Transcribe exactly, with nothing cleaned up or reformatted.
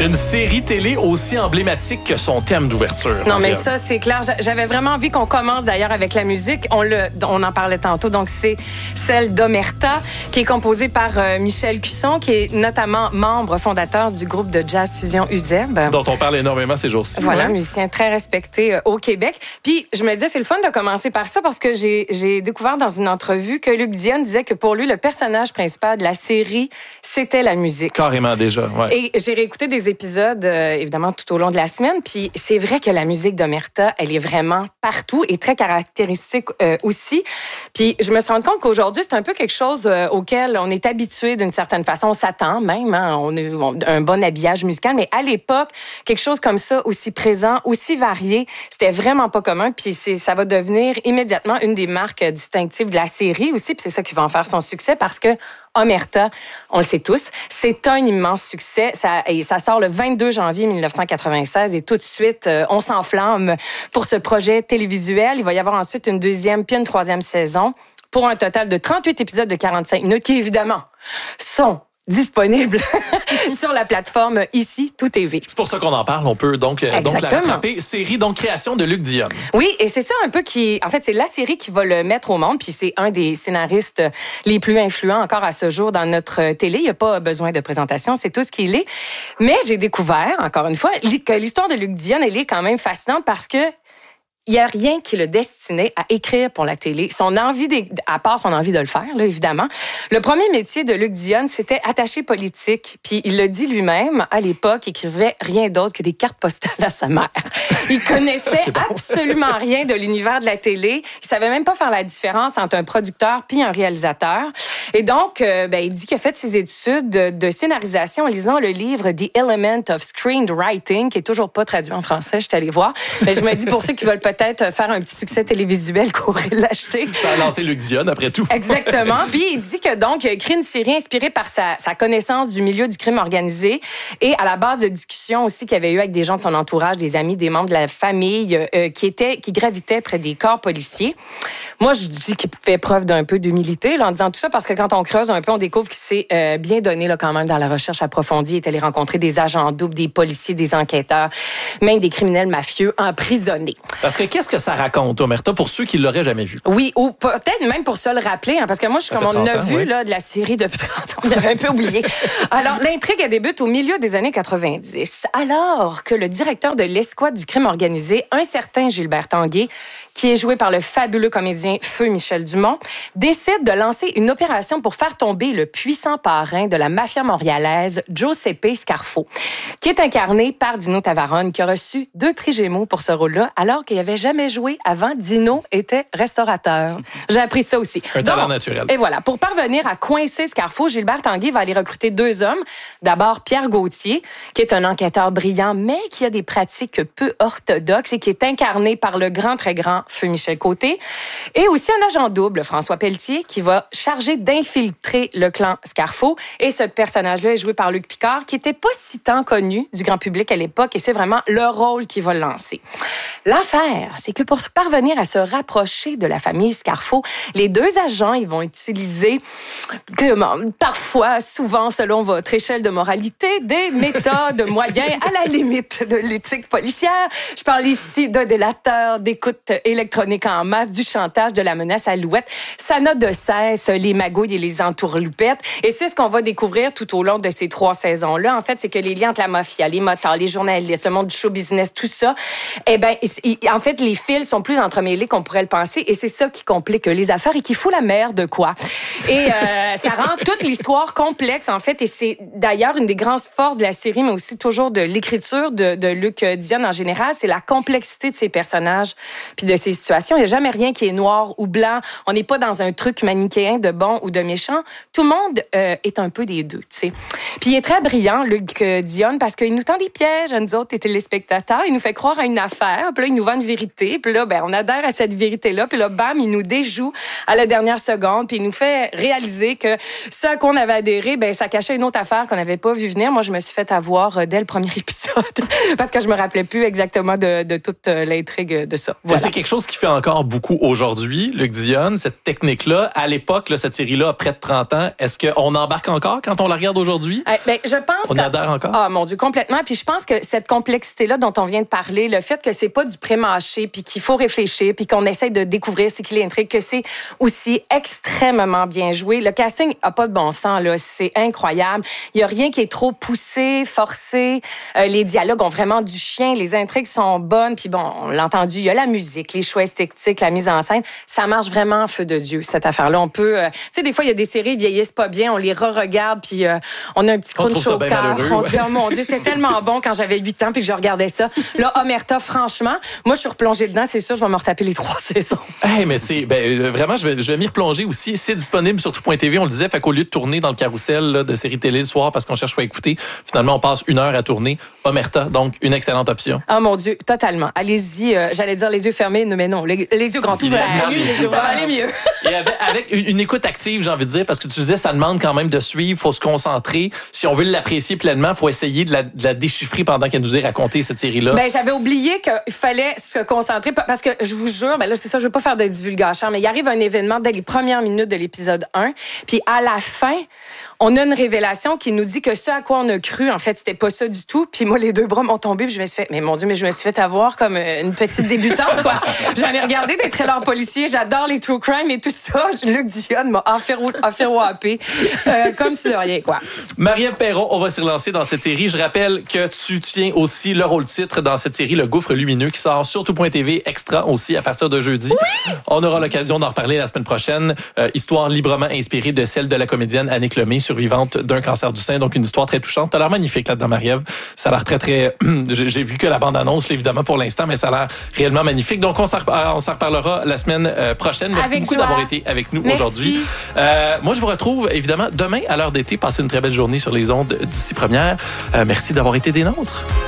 Une série télé aussi emblématique que son thème d'ouverture. Non, mais Marianne. ça, c'est clair. J'avais vraiment envie qu'on commence d'ailleurs avec la musique. On, le, on en parlait tantôt. Donc, c'est celle d'Omerta, qui est composée par euh, Michel Cusson, qui est notamment membre fondateur du groupe de jazz fusion U Z E B. Dont on parle énormément ces jours-ci. Voilà, ouais. musicien très respecté euh, au Québec. Puis, je me disais, c'est le fun de commencer par ça parce que j'ai, j'ai découvert dans une entrevue que Luc Dionne disait que pour lui, le personnage principal de la série, c'était la musique. Carrément déjà, ouais. Et j'ai réécouté des épisodes, euh, évidemment, tout au long de la semaine. Puis c'est vrai que la musique d'Omerta, elle est vraiment partout et très caractéristique euh, aussi. Puis je me suis rendu compte qu'aujourd'hui, c'est un peu quelque chose euh, auquel on est habitué d'une certaine façon. On s'attend même, hein, on a on, un bon habillage musical. Mais à l'époque, quelque chose comme ça, aussi présent, aussi varié, c'était vraiment pas commun. Puis c'est, ça va devenir immédiatement une des marques distinctives de la série aussi. Puis c'est ça qui va en faire son succès parce que Omerta, on le sait tous, c'est un immense succès. Ça, et ça sort le vingt-deux janvier mille neuf cent quatre-vingt-seize et tout de suite, euh, on s'enflamme pour ce projet télévisuel. Il va y avoir ensuite une deuxième puis une troisième saison pour un total de trente-huit épisodes de quarante-cinq minutes qui, évidemment, sont disponible sur la plateforme Ici Tout T V. C'est pour ça qu'on en parle. On peut donc, euh, donc la rattraper. Série, donc création de Luc Dionne. Oui, et c'est ça un peu qui... En fait, c'est la série qui va le mettre au monde, puis c'est un des scénaristes les plus influents encore à ce jour dans notre télé. Il n'y a pas besoin de présentation, c'est tout ce qu'il est. Mais j'ai découvert, encore une fois, que l'histoire de Luc Dionne, elle est quand même fascinante parce que il n'y a rien qui le destinait à écrire pour la télé. Son envie, de, à part son envie de le faire, là, évidemment. Le premier métier de Luc Dionne, c'était attaché politique. Puis il le dit lui-même, à l'époque, il écrivait rien d'autre que des cartes postales à sa mère. Il connaissait bon. absolument rien de l'univers de la télé. Il savait même pas faire la différence entre un producteur puis un réalisateur. Et donc, euh, ben, il dit qu'il a fait ses études de, de scénarisation en lisant le livre The Element of Screenwriting, qui est toujours pas traduit en français, je suis allée voir. Mais je me dis, pour ceux qui veulent peut-être faire un petit succès télévisuel, courir l'acheter. Ça a lancé Luc Dionne, après tout. Exactement. Puis il dit que donc, il a écrit une série inspirée par sa, sa connaissance du milieu du crime organisé et à la base de discussions aussi qu'il avait eu avec des gens de son entourage, des amis, des membres de la famille euh, qui étaient, qui gravitaient près des corps policiers. Moi, je dis qu'il fait preuve d'un peu d'humilité là, en disant tout ça parce que quand on creuse un peu, on découvre qu'il s'est euh, bien donné là, quand même dans la recherche approfondie. Il est allé rencontrer des agents doubles, des policiers, des enquêteurs, même des criminels mafieux emprisonnés. Parce que qu'est-ce que ça raconte, Omerta, pour ceux qui ne l'auraient jamais vu? Oui, ou peut-être même pour se le rappeler, hein, parce que moi, je suis comme on a vu oui. là, de la série depuis trente ans, on avait un peu oublié. Alors, l'intrigue, elle débute au milieu des années quatre-vingt-dix, alors que le directeur de l'escouade du crime organisé, un certain Gilbert Tanguay, qui est joué par le fabuleux comédien Feu Michel Dumont, décide de lancer une opération pour faire tomber le puissant parrain de la mafia montréalaise, Giuseppe Scarfo, qui est incarné par Dino Tavarone, qui a reçu deux prix Gémeaux pour ce rôle-là, alors qu'il n'avait jamais joué avant. Dino était restaurateur. J'ai appris ça aussi. Un talent naturel. Et voilà. Pour parvenir à coincer Scarfo, Gilbert Tanguay va aller recruter deux hommes. D'abord, Pierre Gauthier, qui est un enquêteur brillant, mais qui a des pratiques peu orthodoxes et qui est incarné par le grand, très grand Feu Michel Côté. Et aussi un agent double, François Pelletier, qui va charger d'infiltrer le clan Scarfo. Et ce personnage-là est joué par Luc Picard, qui était pas si tant connu du grand public à l'époque. Et c'est vraiment le rôle qui va le lancer. L'affaire, c'est que pour parvenir à se rapprocher de la famille Scarfo, les deux agents, ils vont utiliser, parfois, souvent, selon votre échelle de moralité, des méthodes, moyens à la limite de l'éthique policière. Je parle ici de délateurs, d'écoute électronique en masse, du chantage, de la menace à l'alouette. Ça n'a de cesse les magouilles et les entourloupettes. Et c'est ce qu'on va découvrir tout au long de ces trois saisons-là. En fait, c'est que les liens entre la mafia, les motards, les journalistes, le monde du show business, tout ça, eh ben, en fait, les fils sont plus entremêlés qu'on pourrait le penser. Et c'est ça qui complique les affaires et qui fout la merde, quoi. Et euh, ça rend toute l'histoire complexe, en fait. Et c'est d'ailleurs une des grandes forces de la série, mais aussi toujours de l'écriture de, de Luc Dionne en général, c'est la complexité de ses personnages puis de ces situations. Il n'y a jamais rien qui est noir ou blanc. On n'est pas dans un truc manichéen de bon ou de méchant. Tout le monde euh, est un peu des deux, tu sais. Puis il est très brillant, Luc Dionne, parce qu'il nous tend des pièges à nous autres, les téléspectateurs. Il nous fait croire à une affaire. Puis là, il nous vend une, vérité. Puis là, ben, on adhère à cette vérité-là. Puis là, bam, il nous déjoue à la dernière seconde. Puis il nous fait réaliser que ce à quoi on avait adhéré, ben, ça cachait une autre affaire qu'on n'avait pas vu venir. Moi, je me suis fait avoir dès le premier épisode parce que je me rappelais plus exactement de, de toute l'intrigue de ça. Voilà. C'est quelque chose qui fait encore beaucoup aujourd'hui, Luc Dionne, cette technique-là. À l'époque, là, cette série-là a près de trente ans. Est-ce qu'on embarque encore quand on la regarde aujourd'hui? Euh, ben, je pense on y adhère encore? Ah, mon Dieu, complètement. Puis je pense que cette complexité-là dont on vient de parler, le fait que c'est pas du pré-mâché, puis qu'il faut réfléchir, puis qu'on essaie de découvrir ce qui l'intrigue, que c'est aussi extrêmement bien joué. Le casting a pas de bon sens, là. C'est incroyable. Il y a rien qui est trop poussé, forcé. Euh, les dialogues ont vraiment du chien. Les intrigues sont bonnes. Puis bon, on l'a entendu, il y a la musique, les choix esthétiques, la mise en scène. Ça marche vraiment feu de Dieu, cette affaire-là. On peut... Euh, tu sais, des fois, il y a des séries qui vieillissent pas bien, on les re-regarde, puis euh, on a un petit crunch au cœur. On se dit, oh mon Dieu, c'était tellement bon quand j'avais huit ans, puis que je regardais ça. Là, Omerta, franchement, moi, je suis replongée dedans, c'est sûr, je vais me retaper les trois saisons. Hey, mais c'est... Ben, vraiment, je vais, je vais m'y replonger aussi. C'est disponible sur tout point t v, on le disait, fait qu'au lieu de tourner dans le carrousel là, de séries télé le soir parce qu'on cherche quoi écouter, finalement, on passe une heure à tourner. Omerta, donc une excellente option. Oh mon Dieu, totalement. Allez-y, euh, j'allais dire les yeux fermés, mais non, les, les yeux grands ouverts, ça va aller mieux. Et avec, avec une, une écoute active, j'ai envie de dire, parce que tu disais, ça demande quand même de suivre, faut se concentrer. Si on veut l'apprécier pleinement, il faut essayer de la, de la déchiffrer pendant qu'elle nous ait raconté cette série-là. Ben, j'avais oublié qu'il fallait se concentrer, parce que je vous jure, ben là, c'est ça, je veux pas faire de divulgation, mais il arrive un événement dès les premières minutes de l'épisode un, puis à la fin, on a une révélation qui nous dit que ce à quoi on a cru, en fait, c'était pas ça du tout. Puis moi, les deux bras m'ont tombé, puis je me suis fait, mais mon Dieu, mais je me suis fait avoir comme une petite débutante, quoi. J'en ai regardé des thrillers policiers, j'adore les true crime et tout ça. Luc Dionne m'a affairé euh, comme si de rien, quoi. Marie-Ève Perron, on va s'y relancer dans cette série. Je rappelle que tu tiens aussi le rôle-titre dans cette série, Le Gouffre Lumineux, qui sort sur tout point t v extra aussi à partir de jeudi. Oui! On aura l'occasion d'en reparler la semaine prochaine. Euh, histoire librement inspirée de celle de la comédienne Annick Lemay, survivante d'un cancer du sein. Donc, une histoire très touchante. T'as l'air magnifique là-dedans, Marie-Ève. Ça a l'air très, très... J'ai vu que la bande-annonce, là, évidemment, pour l'instant, mais ça a l'air réellement magnifique. Donc, on s'en reparlera la semaine prochaine. Merci avec beaucoup joie. D'avoir été avec nous Merci. Aujourd'hui. Euh, moi, je vous retrouve, évidemment, demain à l'heure d'été. Passez une très belle journée sur les ondes d'ici première. Euh, merci d'avoir été des nôtres.